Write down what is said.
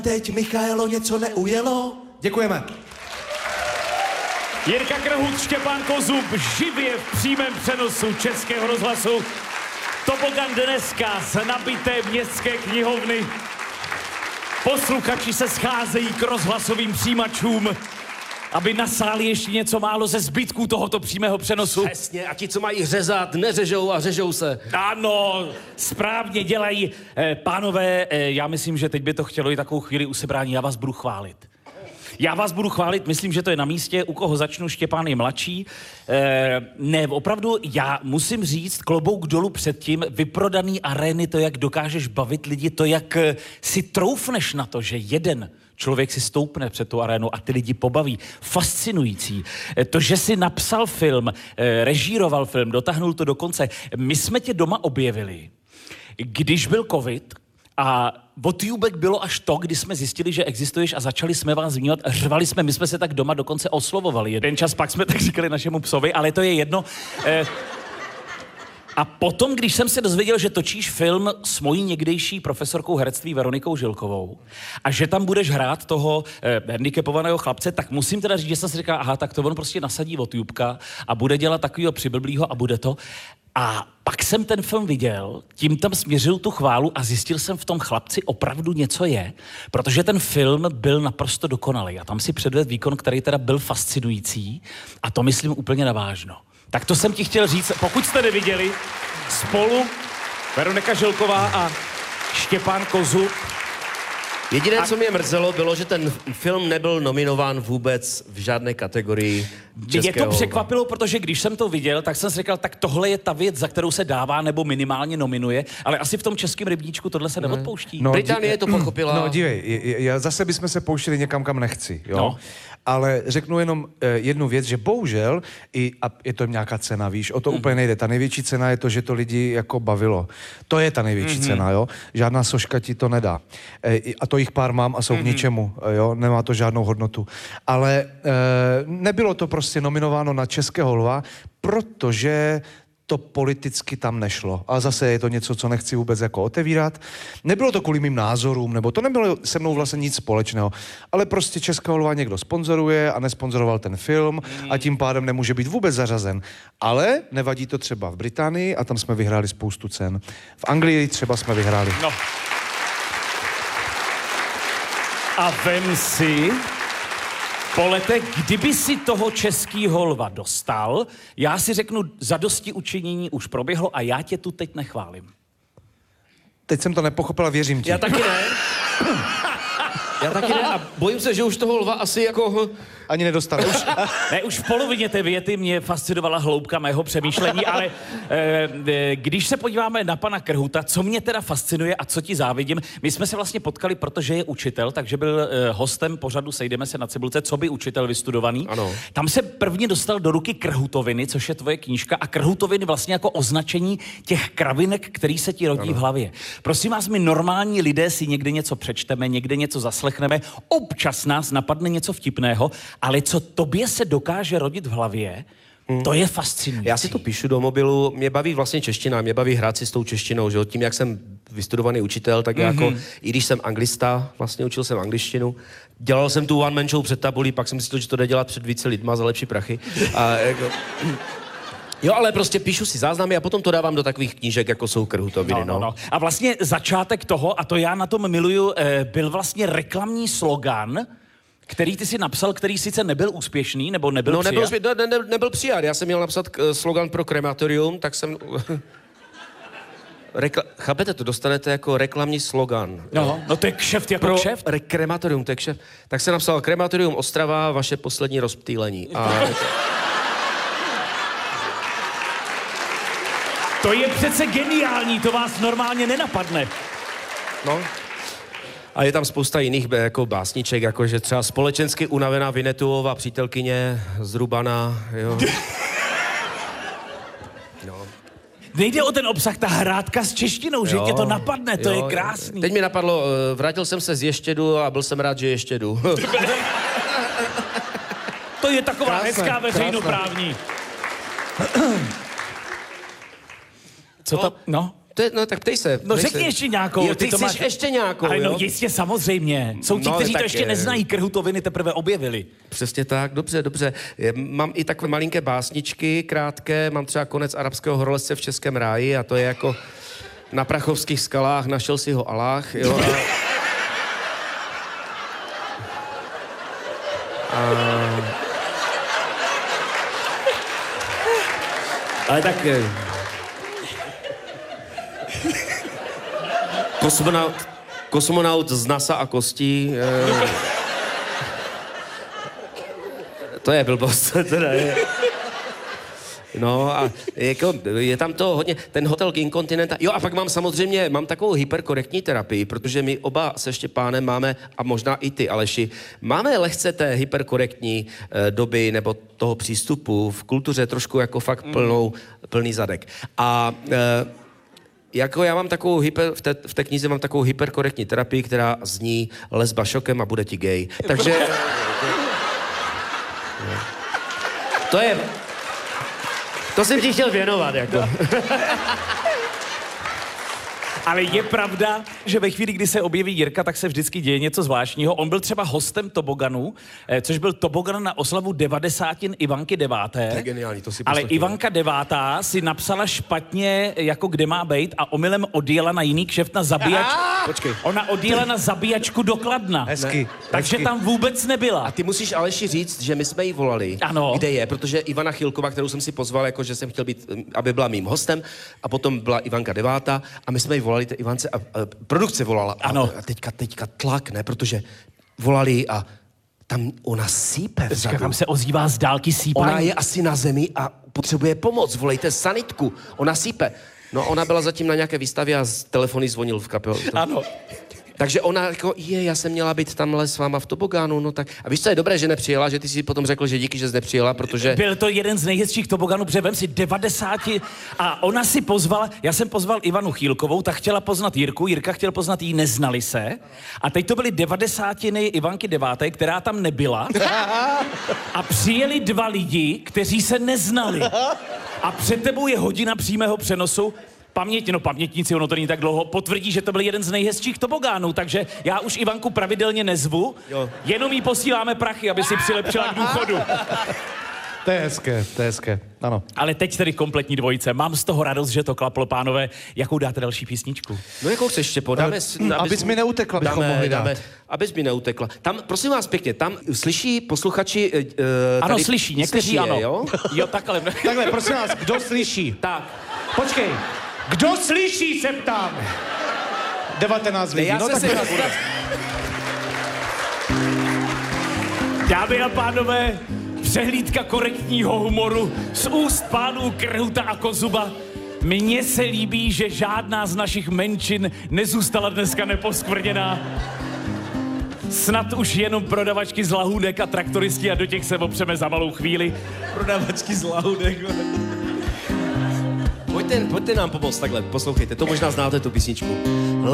Teď, Michaelo, něco neujelo? Děkujeme. Jirka Krhut, Štěpán Kozub, živě v přímém přenosu Českého rozhlasu. Tobogan dneska z nabité městské knihovny. Posluchači se scházejí k rozhlasovým přijímačům, aby nasáli ještě něco málo ze zbytků tohoto přímého přenosu. Přesně, a ti, co mají řezat, neřežou a řežou se. Ano, správně dělají. Pánové, já myslím, že teď by to chtělo i takovou chvíli usebrání. Já vás budu chválit. Myslím, že to je na místě, u koho začnu. Štěpán je mladší. Ne, opravdu, já musím říct, klobouk dolů před tím, vyprodaný arény, to, jak dokážeš bavit lidi, to, jak si troufneš na to, že jeden člověk si stoupne před tu arénu a ty lidi pobaví. Fascinující. To, že jsi napsal film, režíroval film, dotáhnul to do konce. My jsme tě doma objevili, když byl covid, a od Jubek bylo až to, kdy jsme zjistili, že existuješ a začali jsme vás vnímat, řvali jsme, my jsme se tak doma dokonce oslovovali. Jeden čas pak jsme tak říkali našemu psovi, ale to je jedno. A potom, když jsem se dozvěděl, že točíš film s mojí někdejší profesorkou herectví Veronikou Žilkovou a že tam budeš hrát toho handicapovaného chlapce, tak musím teda říct, že jsem si říkal, aha, tak to on prostě nasadí od Jubka a bude dělat takovýho přiblblýho a bude to. A pak jsem ten film viděl, tím tam směřil tu chválu a zjistil jsem v tom chlapci opravdu něco je, protože ten film byl naprosto dokonalý a tam si předvedl výkon, který teda byl fascinující a to myslím úplně navážno. Tak to jsem ti chtěl říct, pokud jste neviděli, spolu Veronika Žilková a Štěpán Kozub. Jediné, co mě mrzelo, bylo, že ten film nebyl nominován vůbec v žádné kategorii českého. Mě to překvapilo, protože když jsem to viděl, tak jsem si říkal, tak tohle je ta věc, za kterou se dává nebo minimálně nominuje, ale asi v tom českém rybníčku tohle se neodpouští. No, Británie to pochopila. No dívej, zase bychom se pouštili někam, kam nechci, jo? No. Ale řeknu jenom jednu věc, že bohužel, a je to nějaká cena, víš, o to úplně nejde. Ta největší cena je to, že to lidi jako bavilo. To je ta největší cena, jo? Žádná soška ti to nedá. A to jich pár mám a jsou k ničemu, jo? Nemá to žádnou hodnotu. Ale nebylo to prostě nominováno na Českého lva, protože to politicky tam nešlo. A zase je to něco, co nechci vůbec jako otevírat. Nebylo to kvůli mým názorům, nebo to nebylo se mnou vlastně nic společného. Ale prostě Českého lva někdo sponzoruje a nesponzoroval ten film a tím pádem nemůže být vůbec zařazen. Ale nevadí to třeba v Británii a tam jsme vyhráli spoustu cen. V Anglii třeba jsme vyhráli. No. A vem si, po letech, kdyby si toho Českýho lva dostal, já si řeknu, zadosti učinění už proběhlo a já tě tu teď nechválím. Teď jsem to nepochopil a věřím ti. Já taky ne. Já taky ne a bojím se, že už toho lva asi jako... Ani nedostane. Už v polovině té věty mě fascinovala hloubka mého přemýšlení, ale když se podíváme na pana Krhuta, co mě teda fascinuje a co ti závidím, my jsme se vlastně potkali, protože je učitel, takže byl hostem pořadu Sejdeme se na cibulce, co by učitel vystudovaný. Ano. Tam se prvně dostal do ruky Krhutoviny, což je tvoje knížka, a Krhutoviny vlastně jako označení těch kravinek, který se ti rodí v hlavě. Prosím vás, my normální lidé si někde něco přečteme, někde něco zaslechneme, občas nás napadne něco vtipného, ale co tobě se dokáže rodit v hlavě, to je fascinující. Já si to píšu do mobilu, mě baví vlastně čeština, mě baví hrát si s tou češtinou, že jo? Tím, jak jsem vystudovaný učitel, tak jako, i když jsem anglista, vlastně učil jsem angličtinu, dělal jsem tu one man show před tabulí, pak jsem si to, že to jde dělat před více lidma za lepší prachy. A jako, jo, ale prostě píšu si záznamy a potom to dávám do takových knížek, jako jsou Krhutoviny, no. A vlastně začátek toho, a to já na tom miluju, byl vlastně reklamní slogan, který ty si napsal, který sice nebyl úspěšný, nebo nebyl přijat? Nebyl přijat. Já jsem měl napsat slogan pro krematorium, tak jsem... Chápete, to dostanete jako reklamní slogan. No to je kšeft jako kšeft. Krematorium, to je kšeft. Tak jsem napsal Krematorium Ostrava, vaše poslední rozptýlení. A... To je přece geniální, to vás normálně nenapadne. No. A je tam spousta jiných jako básniček, jako že třeba společensky unavená Vinetuová přítelkyně z Rubana, jo. No. Nejde o ten obsah, ta hrádka s češtinou, že tě to napadne, to je krásný. Teď mi napadlo, vrátil jsem se z Ještědu a byl jsem rád, že Ještědu. To je taková hezká veřejnoprávní. Co to? No? No tak ptej se. No ptej řekni se. ještě nějakou. Jo, ty to chceš ještě nějakou, Ale no jo? jistě, samozřejmě. Jsou ti, No, kteří to tak, ještě neznají, krhutoviny teprve objevili. Přesně tak, dobře. Mám i takové malinké básničky, krátké, mám třeba Konec arabského horolezce v Českém ráji a to je jako na prachovských skalách našel si ho Aláh, jo. Ale tak... Kosmonaut z NASA a kostí... To je blbost, teda je. No a jako je tam to hodně, ten hotel King Continental, jo a pak mám takovou hyperkorektní terapii, protože my oba se Štěpánem máme, a možná i ty Aleši, máme lehce té hyperkorektní doby nebo toho přístupu v kultuře trošku jako fakt plný zadek. A jako já mám takovou v té knize mám takovou hyperkorektní terapii, která zní lesba šokem a bude ti gay. Takže... To jsem ti chtěl věnovat, jako. Ale je pravda, že ve chvíli, kdy se objeví Jirka, tak se vždycky děje něco zvláštního. On byl třeba hostem toboganu, což byl tobogan na oslavu 90. Ivanky 9. To je geniální, to si Ale poslechnu. Ivanka 9. si napsala špatně, jako kde má bejt, a omylem odjela na jiný kšeft na zabíjačku. Počkej. Ona odjela na zabíjačku do Kladna. Hezky. Takže tam vůbec nebyla. A ty musíš Aleši říct, že my jsme jí volali. Ano. Kde je, protože Ivana Chilková, kterou jsem si pozval, jako že jsem chtěl být, aby byla mým hostem, a potom byla Ivanka 9. a my jsme jí volali té Ivance a produkce volala. Ano. A teďka tlak, ne, protože volali a tam ona sípe vzadu. Tam se ozývá z dálky sípání. Ona je asi na zemi a potřebuje pomoc, volejte sanitku, ona sípe. No ona byla zatím na nějaké výstavě a z telefony zvonil v kapelu. Ano. Takže ona jako, já jsem měla být tamhle s váma v tobogánu, no tak. A víš, co je dobré, že nepřijela, že ty si potom řekl, že díky, že jsi nepřijela, protože... Byl to jeden z nejhezčích toboganů, protože vem si 90 a ona si pozvala, já jsem pozval Ivanu Chýlkovou, ta chtěla poznat Jirku, Jirka chtěl poznat jí, neznali se. A teď to byly 90 Ivanky 9., která tam nebyla. A přijeli dva lidi, kteří se neznali. A před tebou je hodina přímého přenosu. Pamětníci, ono to není tak dlouho, potvrdí, že to byl jeden z nejhezčích tobogánů, takže já už Ivanku pravidelně nezvu, jenom jí posíláme prachy, aby si přilepšila k důchodu. To je hezké, ano. Ale teď tedy kompletní dvojice. Mám z toho radost, že to klaplo, pánové. Jakou dáte další písničku? No jakou chceš, Štěpo, Abys mi neutekla, bychom mohli dát. Abys mi neutekla. Tam, prosím vás pěkně, tam slyší posluchači... Ano, tady slyší, někteří ano. Jo? Jo, takhle. Takhle, prosím vás, kdo slyší? Tak. Počkej, kdo slyší, se ptám. 19 lidí, no tak teda bude. Dámy a pánové, přehlídka korektního humoru z úst pánů Krhuta a Kozuba. Mně se líbí, že žádná z našich menšin nezůstala dneska neposkvrněná. Snad už jenom prodavačky z lahůdek a traktoristi a do těch se opřeme za malou chvíli. Prodavačky z lahůdek. Pojďte nám pomoct takhle, poslouchejte, to možná znáte tu písničku.